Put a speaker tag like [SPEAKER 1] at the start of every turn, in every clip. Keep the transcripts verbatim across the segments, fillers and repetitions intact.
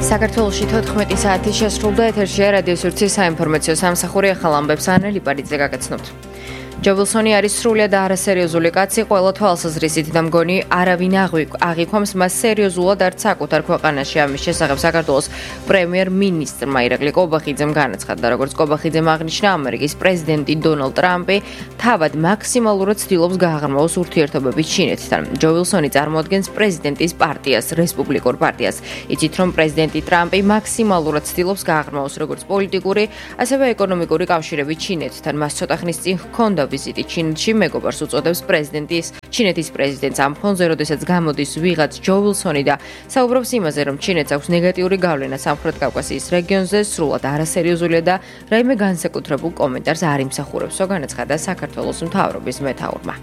[SPEAKER 1] საქართველოში თოთხმეტი საათი შესრულდა ეთერშია რადიო სივრცის საინფორმაციო სამსახური ახალ ამბებს ანა ლიპარიძე გაგაცნობთ. ჯო ვილსონი არის სრულიად არასერიოზული კაცი, ყველა თვალსაზრისით და მგონი არავინ აღიქვამს მას სერიოზულად არც საკუთარ ქვეყანაში. ამის შესახებ საქართველოს პრემიერ-მინისტრმა ირაკლი კობახიძემ განაცხადა, როგორც კობახიძემ აღნიშნა, ამერიკის პრეზიდენტი დონალდ ტრამპი თავად მაქსიმალურად ცდილობს გააღრმავოს ურთიერთობები ჩინეთთან. ჯო ვილსონი წარმოადგენს პრეზიდენტის პარტიას, რესპუბლიკურ პარტიას. იცით, რომ პრეზიდენტი ტრამპი მაქსიმალურად ცდილობს გააღრმავოს როგორც პოლიტიკური, ასევე ეკონომიკური კავშირები ჩინეთთან. მას ცოტა ხნის წინ ჰქონდა ვიზიტი ჩინეთში, მეგობარს უწოდებს პრეზიდენტის ჩინეთის პრეზიდენტს ამ ფონზე, როდესაც გამოდის ვიღაც ჯო ვილსონი და საუბრობს იმაზე, რომ ჩინეთს აქვს ნეგატიური გავლენა სამხრეთ კავკასიის რეგიონზე, სრულად არასერიოზულია და რაიმე განსაკუთრებულ კომენტარს არ იმსახურებსო, განაცხადა საქართველოს მთავრობის მეთაურმა.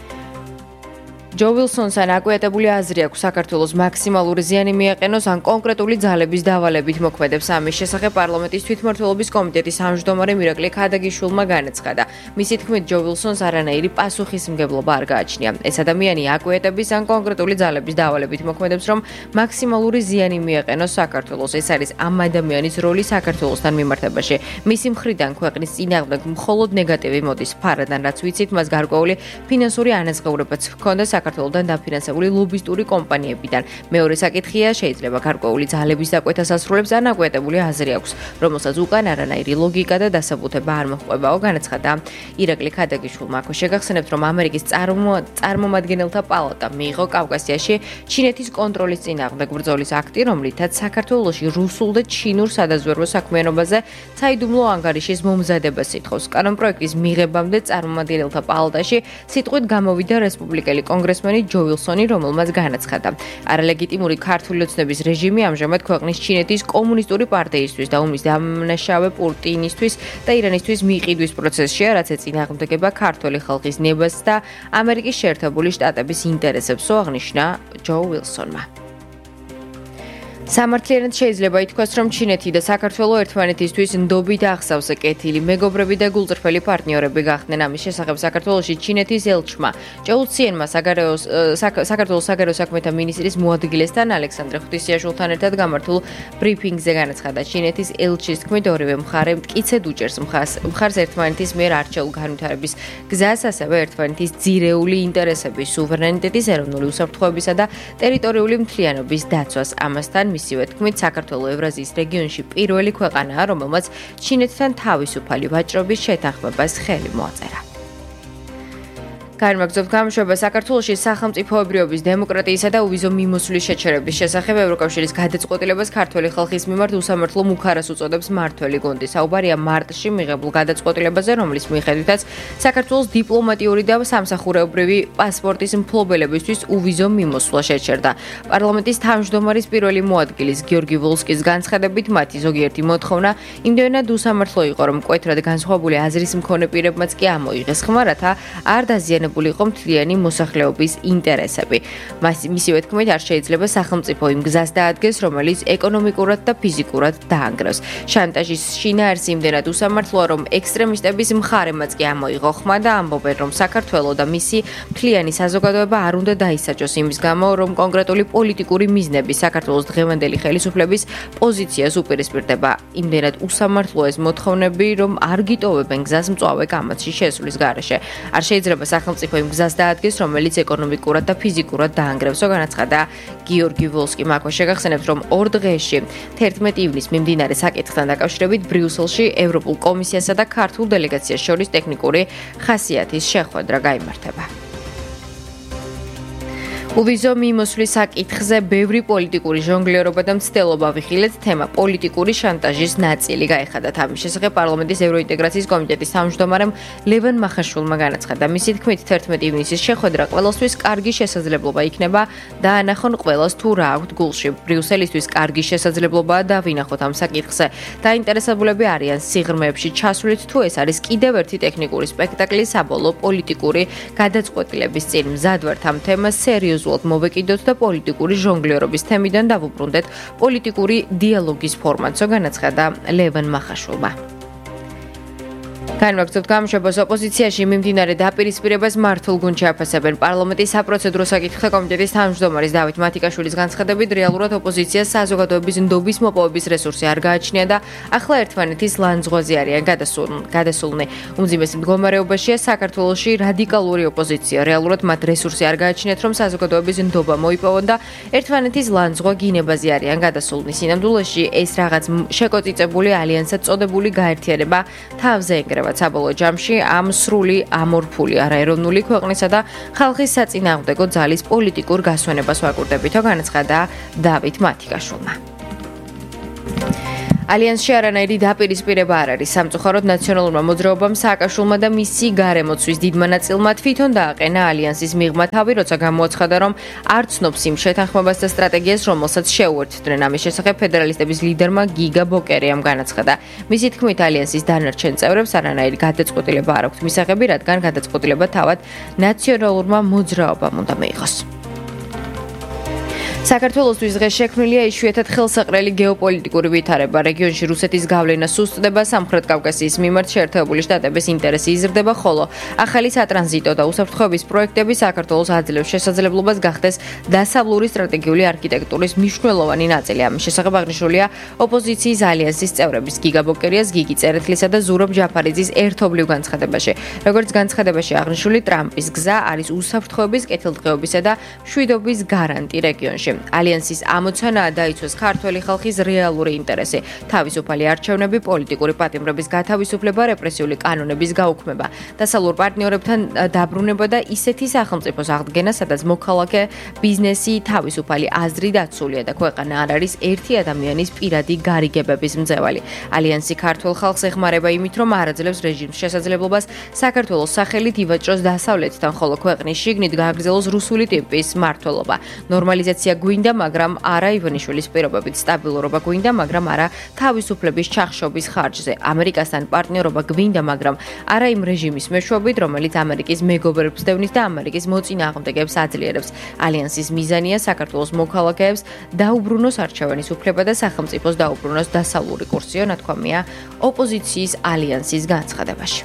[SPEAKER 1] ჯო ვილსონს ან აკვიატებული აზრი აქვს საქართველოს მაქსიმალური ზიანი მიაყენოს ან კონკრეტული ძალების დავალებით მოქმედებს. ამის შესახებ პარლამენტის თვითმმართველობის კომიტეტის თავმჯდომარე ირაკლი ქადაგიშვილმა განაცხადა. მისი თქმით, ჯო ვილსონს არანაირი პასუხისმგებლობა არ გააჩნია. ეს ადამიანი აკვიატების ან კონკრეტული ძალების დავალებით მოქმედებს, რომ მაქსიმალური ზიანი მიაყენოს საქართველოს. ეს არის ამ ადამიანის როლი საქართველოსთან მიმართებაში. მისი მხრიდან ქვეყნის წინააღმდეგ მხოლოდ ნეგატივი მოდის. ფარადან რაც ვიცით, მას გარკვეული ფინანსური ანაზღაურებაც ჰქონდა საქართველოსთან დაფინანსებული ლობისტური კომპანიებიდან. მეორე საკითხია, შეიძლება გარკვეული ძალების დაკვეთას ასრულებს ან აკვიატებული აზრი აქვს, რომელსაც უკან არანაირი ლოგიკა და დასაბუთება არ მოჰყვებაო, განაცხადა ირაკლი ქადაგიშვილმა. აქ შეგახსენებთ, რომ ამერიკის წარმომადგენელთა პალატა მიიღო კავკასიაში ჩინეთის კონტროლის წინააღმდეგ ბრძოლის აქტი, რომლითაც საქართველოში რუსულ და ჩინურ სადაზვერვო საქმიანობაზე საიდუმლო ანგარიშის მომზადებას ითხოვს. კანონპროექტის მიღებამდე წარმომადგენელთა პალატაში სიტყვით გამოვიდა რესპუბლიკელი კონგრესმენი ჯო ვილსონი, რომელმაც განაცხადა, არალეგიტიმური ქართული ოცნების რეჟიმი ამჟამად ქვეყნის ჩინეთის კომუნისტური პარტიისთვის და ომის დამნაშავე პუტინისთვის და ირანისთვის მიყიდვის პროცესშია, რაც ეწინააღმდეგება ქართული ხალხის ნებას და ამერიკის შეერთებული შტატების ინტერესებსო, აღნიშნა ჯო ვილსონმა. სამართლიანად შეიძლება ითქვას, რომ ჩინეთი და საქართველო ერთმანეთისთვის ნდობით აღსავსე კეთილი მეგობრები და გულწრფელი პარტნიორები გახდნენ. ამის შესახებ საქართველოში ჩინეთის ელჩმა ჭეულციენმა საქართველოს საგარეო საქმეთა მინისტრის მოადგილესთან ალექსანდრე ღვთისიაშვილთან ერთად გამართულ ბრიფინგზე განაცხადა. ჩინეთის ელჩის თქმით, ორივე მხარე მტკიცედ უჭერს მხარს ერთმანეთის მიერ არჩეულ განვითარების გზას, ასევე ერთმანეთის ძირეული ინტერესების, სუვერენიტეტის, ეროვნული უსაფრთხოებისა და ტერიტორიული მთლიანობის დაცვას. ამასთან მისივე თქმით, საქართველო ევრაზიის რეგიონში პირველი ქვეყანაა, რომელმაც ჩინეთთან თავისუფალი ვაჭრობის შეთანხმებას ხელი მოაწერა. განმაგზავნებთ გამოშვება საქართველოში სახელმწიფოებრიობის, დემოკრატიისა და უვიზო მიმოსვლის შეჩერების შესახებ ევროკავშირის გადაწყვეტილებას ქართველი ხალხის მიმართ უსამართლო მუქარას უწოდებს მართველი გუნდი. საუბარია მარტში მიღებულ გადაწყვეტილებაზე, რომლის მიხედვითაც საქართველოს დიპლომატიური და სამსახურეობრივი პასპორტის მფლობელებისთვის უვიზო მიმოსვლა შეჩერდა. პარლამენტის თავმჯდომარის პირველი მოადგილის გიორგი ვოლსკის განცხადებით, მათი ზოგიერთი მოთხოვნა იმდენად უსამართლო იყო, რომ მკვეთრად განსხვავებული აზრის მქონე პირებმაც კი ამოიღეს ხმა, რათა არ დაზიანებულიყო მთლიანი მოსახლეობის ინტერესები. მისივე თქმით, არ შეიძლება სახელმწიფო იმ გზას დაადგეს, რომელიც ეკონომიკურად და ფიზიკურად დაანგრევს. შანტაჟის შინაარსი იმდენად უსამართლოა, რომ ექსტრემისტების მხარემაც კი ამოიღო ხმა და ამბობენ, რომ საქართველო და მისი მთლიანი საზოგადოება არ უნდა დაისაჯოს იმის გამო, რომ კონკრეტული პოლიტიკური მიზნები საქართველოს დღევანდელი ხელისუფლების პოზიციას უპირისპირდება. იმდენად უსამართლოა ეს მოთხოვნები, რომ არ გიტოვებენ გზას მწვავე კამათში შესვლის გარეშე. არ შეიძლება სახელმწიფო იმ გზას დაადგეს, რომელიც ეკონომიკურად და ფიზიკურად დაანგრევსო, განაცხადა გიორგი ვოლსკიმ. აქ შეგახსენებთ, რომ ორ დღეში თერთმეტი ივნისს მიმდინარე საკითხთან დაკავშირებით ბრიუსელში ევროპულ კომისიასა და ქართულ დელეგაციას შორის ტექნიკური ხასიათის შეხვედრა გაიმართება. უვიზო მიმოსვლის საკითხზე ბევრი პოლიტიკური ჟონგლერობა და მცდელობა ვიხილეთ, თემა პოლიტიკური შანტაჟის ნაწილი გაიხადათ. ამის შესახებ პარლამენტის ევროინტეგრაციის კომიტეტის თავმჯდომარემ ლევან მახაშვილმა განაცხადა. მისი თქმით, თერთმეტი ივნისის შეხვედრა ყველასთვის კარგი შესაძლებლობა იქნება დაანახონ ყველას თუ რა აქვთ გულში. ბრიუსელისთვის კარგი შესაძლებლობაა დავინახოთ ამ საკითხზე. დაინტერესებულები არიან სიღრმეებში ჩასვლით, თუ ეს არის კიდევ ერთი ტექნიკური სპექტაკლი საბოლოო პოლიტიკური გადაწყვეტილების წინ. მზად ვართ ამ თემას სერიოზულად მოვეკიდოთ და პოლიტიკური ჟონგლერობის თემიდან დავუბრუნდეთ პოლიტიკური დიალოგის ფორმატსო, განაცხადა ლევან მახაშვილმა. განვაგრძობთ გამოშვებას ოპოზიციაში მიმდინარე დაპირისპირებას მართულ გუნდში აფასებენ. პარლამენტის საპროცედურო საკითხთა კომიტეტის თავმჯდომარის დავით მათიკაშვილის განცხადებით, რეალურად ოპოზიციას საზოგადოების ნდობის მოპოვების რესურსი არ გააჩნია და ახლა ერთმანეთის ლანძღვაზე არიან გადასულნი. უმძიმეს მდგომარეობაშია საქართველოში რადიკალური ოპოზიცია. რეალურად მათ რესურსი არ გააჩნიათ, რომ საზოგადოების ნდობა მოიპოვონ და ერთმანეთის ლანძღვა გინებაზე არიან გადასულნი. სინამდვილეში ეს რაღაც შეკოწიწებული ალიანსად წოდებული გაერთიანება თავზე ეგრევა. საბოლოო ჯამში ამ სრული ამორფული არაეროვნული ქვეყნისა და ხალხის საწინააღმდეგო ძალის პოლიტიკურ გასვენებას ვაკურდებითო განაცხადა დავით მათიკაშვილმა. ალიანსში არანაირი დაპირისპირება არ არის. სამწუხაროდ ნაციონალურმა მოძრაობამ სააკაშვილმა და მისი გარემოცვის დიდმა ნაწილმა თვითონ დააყენა ალიანსის მიღმა თავი, როცა გამოაცხადა, რომ არ ცნობს იმ შეთანხმებას და სტრატეგიას, რომელსაც შეუერთდნენ. ამის შესახებ ფედერალისტების ლიდერმა გიგა ბოკერიამ განაცხადა. მისი თქმით, ალიანსის დანარჩენ წევრებს არანაირი გადაწყვეტილება არ აქვთ მისაღები, რადგან გადაწყვეტილება თავად ნაციონალურმა მოძრაობამ უნდა მიიღოს. საქართველოსთვის დღეს შექმნილია იშვიათად ხელსაყრელი გეოპოლიტიკური ვითარება. რეგიონში რუსეთის გავლენა სუსტდება, სამხრეთ კავკასიის მიმართ შეერთებული შტატების ინტერესი იზრდება, ხოლო ახალი სატრანზიტო და უსაფრთხოების პროექტები საქართველოს აძლევს შესაძლებლობას გახდეს დასავლური სტრატეგიული არქიტექტურის მნიშვნელოვანი ნაწილი. ამის შესახებ აღნიშნულია ოპოზიციის ალიანსის წევრების გიგა ბოკერიას, გიგი წერეთლისა და ზურაბ ჯაფარიძის ერთობლივ განცხადებაში. როგორც განცხადებაში აღნიშნული, ტრამპის გზა არის უსაფრთხოების, კეთილდღეობისა და მშვიდობის გარანტი რეგიონში. ალიანსის ამოცანაა დაიცვას ქართველი ხალხის რეალური ინტერესი, თავისუფალი არჩევნები, პოლიტიკური პატიმრების გათავისუფლება, რეპრესიული კანონების გაუქმება, დასავლურ პარტნიორებთან დაბრუნება და ისეთი სახელმწიფოს აღდგენა, სადაც მოქალაქე, ბიზნესი, თავისუფალი აზრი დაცულია და ქვეყანა არ არის ერთი ადამიანის პირადი გარიგებების მძევალი. ალიანსი ქართულ ხალხს ეხმარება იმით, რომ არაძლევს რეჟიმს შესაძლებლობას საქართველოს სახელით ივაჭროს დასავლეთთან, ხოლო ქვეყნის შიგნით გააგრძელოს რუსული ტიპის მმართველობა. ნორმალიზაცია გვინდა, მაგრამ არა ივანიშვილის პირობებით. სტაბილურობა გვინდა, მაგრამ არა თავისუფლების ჩახშობის ხარჯზე. ამერიკასთან პარტნიორობა გვინდა, მაგრამ არა იმ რეჟიმის მეშვეობით, რომელიც ამერიკის მეგობრებს დევნის და ამერიკის მოწინააღმდეგეებს აძლიერებს. ალიანსის მიზანია საქართველოს მოქალაქეებს დაუბრუნოს არჩევანის უფლება და სახელმწიფოს დაუბრუნოს დასავლური კურსიო, ნათქვამია ოპოზიციის ალიანსის განცხადებაში.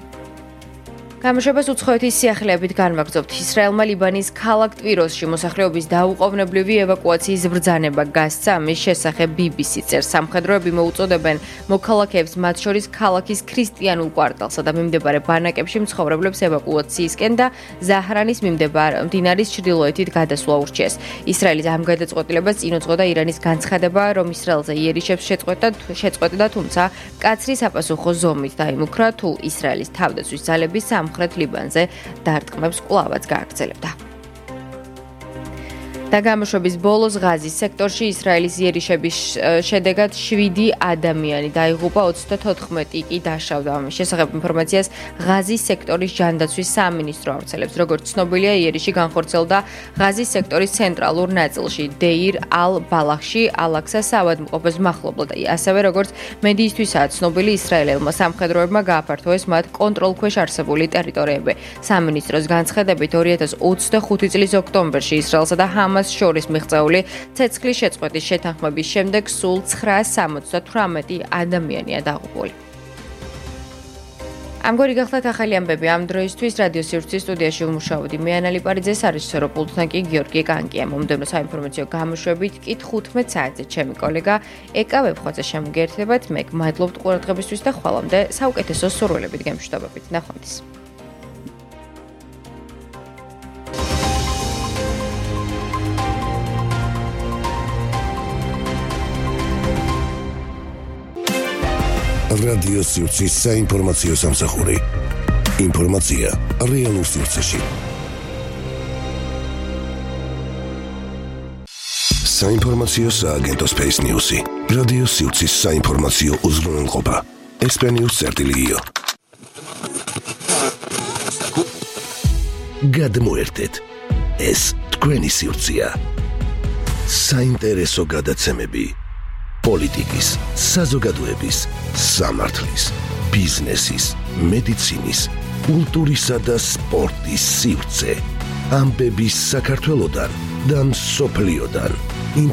[SPEAKER 1] გამოშვებას უცხოეთის სიახლეებით განვაგრძობთ. ისრაელმა ლიბანის ქალაქ ტვიროსში მოსახლეობის დაუყოვნებლივი ევაკუაციის ბრძანება გასცა. ამის შესახებ ბი ბი სი წერს. სამხედროები მოუწოდებენ მოქალაქეებს, მათ შორის ქალაქის ქრისტიანულ კვარტალსა და მიმდებარე ბანაკებში მცხოვრებლებს ევაკუაციისკენ და ზაჰრანის მდინარის ჩრდილოეთით გადასვლა ურჩიეს. ისრაელის ამ გადაწყვეტილებას წინ უძღოდა ირანის განცხადება, რომ ისრაელზე იერიშებს შეწყვეტდა, თუმცა მკაცრი საპასუხო ზომით დაიმუქრა, თუ ისრაელის თავდაცვის ძალების სამხრეთ ლიბანზე დარტყმებს კვლავაც გააგრძელებდა. და გამოშვების ბოლოს ღაზის სექტორში ისრაელის იერიშების შედეგად შვიდი ადამიანი დაიღუპა, ოცდათოთხმეტი კი დაშავდა. ამის შესახებ ინფორმაციას ღაზის სექტორის ჯანდაცვის სამინისტრო ავრცელებს. როგორც ცნობილია, იერიში განხორციელდა ღაზის სექტორის ცენტრალურ ნაწილში, დეირ ალ-ბალახში, ალაქსა საავადმყოფოს მახლობლად. ასევე როგორც მედიისთვისაა ცნობილი, ისრაელელმა სამხედროებმა გააფართოეს მათ კონტროლქვეშ არსებული ტერიტორიები. სამინისტროს განცხადებით, ორი ათას ოცდახუთი წლის ოქტომბერში ისრაელსა და ჰამას შორის მიღწეული ცეცხლის შეწყვეტის შეთანხმების შემდეგ სულ ცხრაას სამოცდათვრამეტი ადამიანია დაღუპული. ამგვარი გახლავთ ახალი ამბები ამ დროისთვის. რადიო სივრცის სტუდიაში ვმუშაობდი მე ანა ლიპარიძე, სარეჟისორო პულტთან კი გიორგი კანკია. მომდევნო საინფორმაციო გამოშვებით კი თხუთმეტ საათზე ჩემი კოლეგა ეკა ვებხვაძე შემოგერთებათ. მე გმადლობთ ყურადღებისთვის და ხვალამდე საუკეთესო სურვილებით გემშვიდობებით. ნახვამდის.
[SPEAKER 2] რადიო სივრცის საინფორმაციო სამსახური. ინფორმაცია რეალურ სივრცეში. საინფორმაციო სააგენტო Space News-ი. რადიო სივრცის საინფორმაციო უზრუნველყოფა. ესპენიუს წერტილიო. გადმოერთეთ. ეს თქვენი სივრცეა. საინტერესო გადაცემები. პოლიტიკის, საზოგადოების, სამართლის, ბიზნესის, მედიცინის, კულტურისა და სპორტის სივრცე. ამბების საქართველოდან და მსოფლიოდან.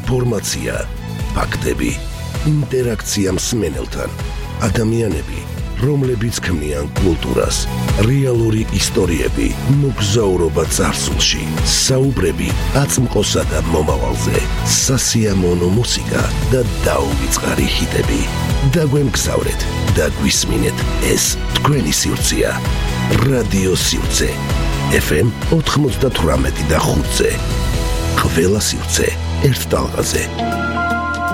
[SPEAKER 2] ინფორმაცია, ფაქტები, ინტერაქცია მსმენელთან, ადამიანები, რომლებიც ქმნიან კულტურას, რეალური ისტორიები, მოგზაურობა წარსულში, საუბრები აწმყოსა და მომავალზე, სასიამოვნო მუსიკა და დაუვიწყარი ჰიტები. დაგვემგზავრეთ და გვისმინეთ, ეს თქვენი სივრცეა. რადიო სივრცე ეფ ემ ოთხმოცდათვრამეტი და ხუთზე. ყველა სივრცე ერთ ტალღაზე.